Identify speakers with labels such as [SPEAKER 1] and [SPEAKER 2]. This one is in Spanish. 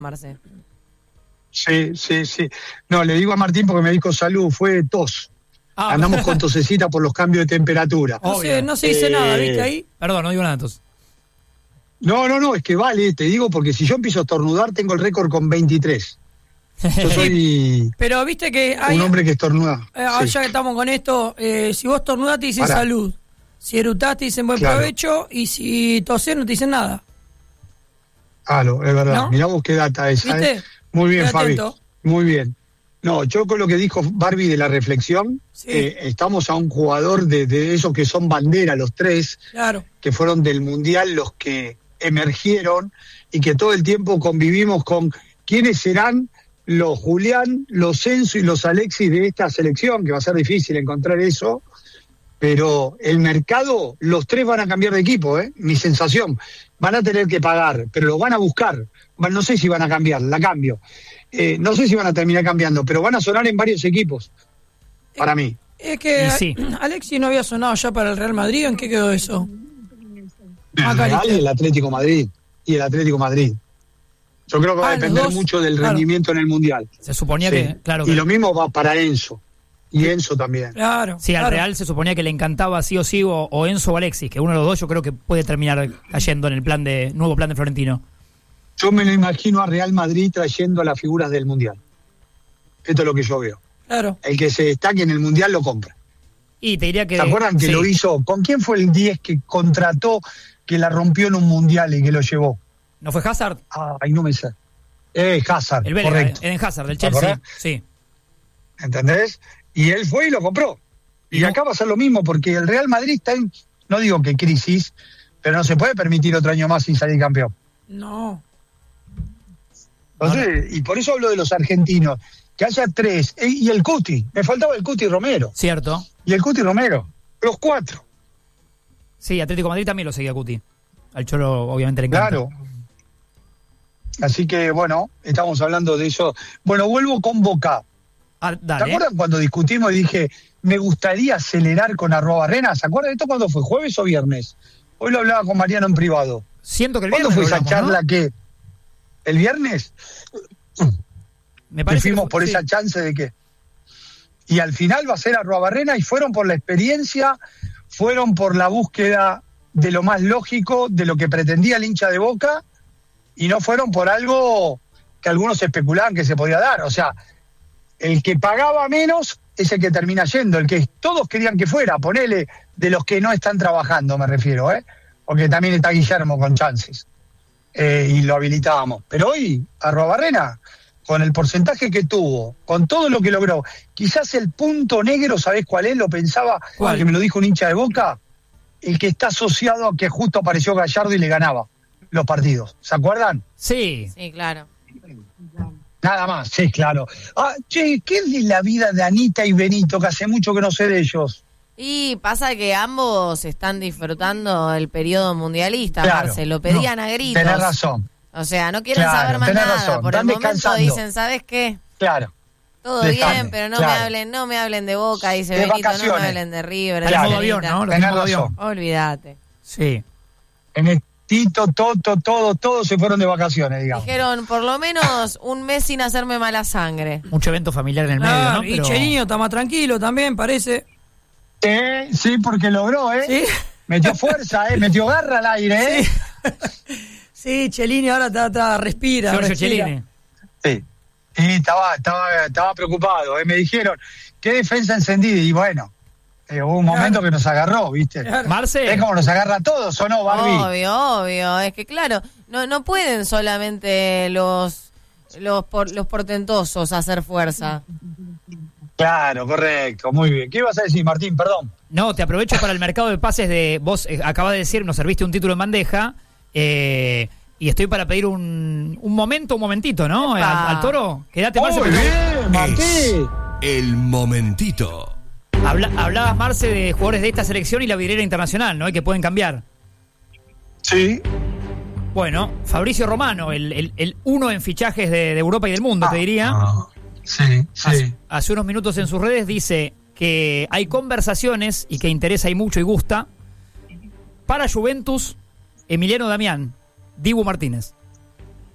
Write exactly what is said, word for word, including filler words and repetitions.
[SPEAKER 1] Marce.
[SPEAKER 2] Sí, sí, sí. No, le digo a Martín porque me dijo salud, fue tos. Ah, andamos con tosecita por los cambios de temperatura.
[SPEAKER 3] No se, no se dice eh, nada, ¿viste ahí? Perdón, no digo nada entonces.
[SPEAKER 2] No, no, no, es que vale, te digo, porque si yo empiezo a estornudar, tengo el récord con veintitrés. Yo soy
[SPEAKER 3] Pero viste que hay,
[SPEAKER 2] un hombre que estornuda.
[SPEAKER 3] Eh, sí. Ya que estamos con esto, eh, si vos estornudás te dicen Pará. salud. Si erutás te dicen buen claro. provecho. Y si tosés no te dicen nada.
[SPEAKER 2] Ah, no, es verdad. ¿No? Mirá vos qué data esa. ¿Eh? Muy bien, Fabi. Muy bien. No, yo con lo que dijo Barbie de la reflexión, sí. eh, estamos a un jugador de, de esos que son bandera, los tres,
[SPEAKER 3] claro.
[SPEAKER 2] que fueron del Mundial los que emergieron y que todo el tiempo convivimos con quiénes serán los Julián, los Enzo y los Alexis de esta selección, que va a ser difícil encontrar eso, pero el mercado, los tres van a cambiar de equipo, ¿eh? Mi sensación, van a tener que pagar, pero lo van a buscar, no sé si van a cambiar, la cambio, eh, no sé si van a terminar cambiando, pero van a sonar en varios equipos, para
[SPEAKER 3] es,
[SPEAKER 2] mí.
[SPEAKER 3] Es que sí. Alexis no había sonado ya para el Real Madrid, ¿en qué quedó eso?
[SPEAKER 2] El Real y el Atlético Madrid, y el Atlético Madrid. Yo creo que va ah, a depender dos, mucho del claro. rendimiento en el Mundial.
[SPEAKER 3] Se suponía sí. que, claro. Que...
[SPEAKER 2] Y lo mismo va para Enzo. Y Enzo también.
[SPEAKER 3] Claro. Sí,
[SPEAKER 1] claro.
[SPEAKER 3] al Real se suponía que le encantaba sí o sí o, o Enzo o Alexis, que uno de los dos yo creo que puede terminar cayendo en el plan de nuevo plan de Florentino.
[SPEAKER 2] Yo me lo imagino a Real Madrid trayendo a las figuras del Mundial. Esto es lo que yo veo.
[SPEAKER 3] Claro.
[SPEAKER 2] El que se destaque en el Mundial lo compra.
[SPEAKER 3] Y te diría que...
[SPEAKER 2] ¿Se acuerdan que sí. lo hizo? ¿Con quién fue el diez que contrató, que la rompió en un Mundial y que lo llevó?
[SPEAKER 3] ¿No fue Hazard?
[SPEAKER 2] Ay, no me sé. Eh, Hazard,
[SPEAKER 3] el belga,
[SPEAKER 2] correcto.
[SPEAKER 3] Eden Hazard, del Chelsea, sí.
[SPEAKER 2] ¿Entendés? Y él fue y lo compró. Y, y no. acá va a ser lo mismo, porque el Real Madrid está en, no digo que crisis, pero no se puede permitir otro año más sin salir campeón.
[SPEAKER 3] No.
[SPEAKER 2] Entonces, no. y por eso hablo de los argentinos, que haya tres, eh, y el Cuti, me faltaba el Cuti Romero.
[SPEAKER 3] Cierto.
[SPEAKER 2] Y el Cuti Romero, los cuatro.
[SPEAKER 3] Sí, Atlético de Madrid también lo seguía Cuti. Al Cholo obviamente le encanta.
[SPEAKER 2] Claro. Así que, bueno, estamos hablando de eso. Bueno, vuelvo con Boca.
[SPEAKER 3] Ah, dale.
[SPEAKER 2] ¿Te acuerdan cuando discutimos y dije, me gustaría acelerar con Arruabarrena? ¿Se acuerdan de esto cuando fue? ¿Jueves o viernes? Hoy lo hablaba con Mariano en privado.
[SPEAKER 3] Siento que el
[SPEAKER 2] viernes. ¿Cuándo fue esa charla, ¿no? que ¿El viernes?
[SPEAKER 3] Me parece
[SPEAKER 2] que fuimos
[SPEAKER 3] que,
[SPEAKER 2] por
[SPEAKER 3] sí.
[SPEAKER 2] esa chance de que... Y al final va a ser Arruabarrena y fueron por la experiencia, fueron por la búsqueda de lo más lógico, de lo que pretendía el hincha de Boca, y no fueron por algo que algunos especulaban que se podía dar. O sea, el que pagaba menos es el que termina yendo, el que todos querían que fuera, ponele, de los que no están trabajando, me refiero, ¿eh? Porque también está Guillermo con chances, eh, y lo habilitábamos. Pero hoy, Arruabarrena, con el porcentaje que tuvo, con todo lo que logró, quizás el punto negro, ¿sabés cuál es? Lo pensaba,
[SPEAKER 3] ¿Cuál?
[SPEAKER 2] Que me lo dijo un hincha de Boca, el que está asociado a que justo apareció Gallardo y le ganaba los partidos. ¿Se acuerdan?
[SPEAKER 3] Sí.
[SPEAKER 1] Sí, claro.
[SPEAKER 2] Nada más, sí, claro. Ah, che, ¿qué es de la vida de Anita y Benito, que hace mucho que no sé de ellos?
[SPEAKER 1] Y pasa que ambos están disfrutando el periodo mundialista,
[SPEAKER 2] claro,
[SPEAKER 1] Marce, lo pedían
[SPEAKER 2] no,
[SPEAKER 1] a gritos.
[SPEAKER 2] Tenés razón.
[SPEAKER 1] O sea, no quieren
[SPEAKER 2] claro,
[SPEAKER 1] saber más nada.
[SPEAKER 2] Razón.
[SPEAKER 1] Por
[SPEAKER 2] Están
[SPEAKER 1] el momento
[SPEAKER 2] descansando.
[SPEAKER 1] dicen, ¿sabes qué?
[SPEAKER 2] Claro.
[SPEAKER 1] Todo
[SPEAKER 2] Descanse,
[SPEAKER 1] bien, pero no
[SPEAKER 2] claro.
[SPEAKER 1] me hablen, no me hablen de Boca, dice
[SPEAKER 2] de
[SPEAKER 1] Benito,
[SPEAKER 2] vacaciones.
[SPEAKER 1] no me hablen de River.
[SPEAKER 3] Claro. Modo avión, ¿no?
[SPEAKER 2] Tenés razón. Avión.
[SPEAKER 1] Olvídate.
[SPEAKER 3] Sí.
[SPEAKER 2] En el Tito, Toto, todo, todos se fueron de vacaciones, digamos.
[SPEAKER 1] Dijeron, por lo menos un mes sin hacerme mala sangre.
[SPEAKER 3] Mucho evento familiar en el medio,
[SPEAKER 2] Ah,
[SPEAKER 3] ¿no?
[SPEAKER 2] y
[SPEAKER 3] Pero...
[SPEAKER 2] Chelinho
[SPEAKER 3] está más tranquilo también, parece.
[SPEAKER 2] Eh, sí, porque logró, ¿eh?
[SPEAKER 3] Sí.
[SPEAKER 2] Metió fuerza, ¿eh? Metió garra al aire, ¿eh?
[SPEAKER 3] Sí, sí, Chelini ahora está, está respira.
[SPEAKER 2] Giorgio
[SPEAKER 3] respira.
[SPEAKER 2] Chelini. Sí. Sí, estaba, estaba, estaba preocupado, ¿eh? Me dijeron, ¿qué defensa encendida? Y bueno, eh, hubo un momento claro. que nos agarró, ¿viste?
[SPEAKER 3] Claro. Marce.
[SPEAKER 2] Es como nos agarra a todos, ¿o no, Barbie?
[SPEAKER 1] Obvio, obvio. Es que claro, no, no pueden solamente los, los, por, los portentosos hacer fuerza.
[SPEAKER 2] Claro, correcto, muy bien. ¿Qué ibas a decir, Martín? Perdón.
[SPEAKER 3] No, te aprovecho para el mercado de pases de... Vos eh, acabas de decir, nos serviste un título en bandeja, eh, y estoy para pedir un, un momento, un momentito, ¿no? Al, al Toro. Quédate, Marce.
[SPEAKER 2] Muy bien, Martín.
[SPEAKER 4] El momentito.
[SPEAKER 3] Habla, hablabas, Marce, de jugadores de esta selección y la vidriera internacional, ¿no? Y que pueden cambiar.
[SPEAKER 2] Sí.
[SPEAKER 3] Bueno, Fabricio Romano, el, el, el uno en fichajes de, de Europa y del mundo, ah, te diría.
[SPEAKER 2] Ah, sí, sí.
[SPEAKER 3] Hace, hace unos minutos en sus redes dice que hay conversaciones y que interesa y mucho y gusta para Juventus, Emiliano Damián, Dibu Martínez.